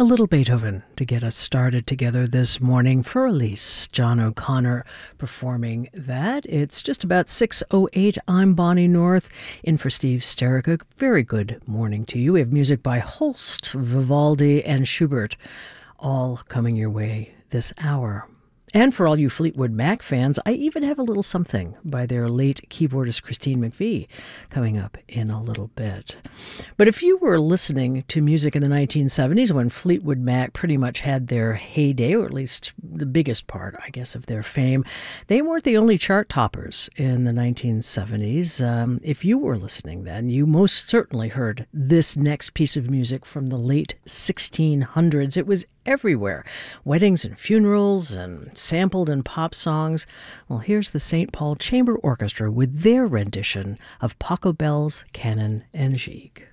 A little Beethoven to get us started together this morning. For Elise, John O'Connor performing that. It's just about 6:08. I'm Bonnie North, in for Steve Sterica. Very good morning to you. We have music by Holst, Vivaldi, and Schubert, all coming your way this hour. And for all you Fleetwood Mac fans, I even have a little something by their late keyboardist Christine McVie coming up in a little bit. But if you were listening to music in the 1970s when Fleetwood Mac pretty much had their heyday, or at least the biggest part, I guess, of their fame, they weren't the only chart toppers in the 1970s. If you were listening then, you most certainly heard this next piece of music from the late 1600s. It was everywhere. Weddings and funerals and sampled in pop songs. Well, here's the St. Paul Chamber Orchestra with their rendition of Pachelbel's Canon and Gigue.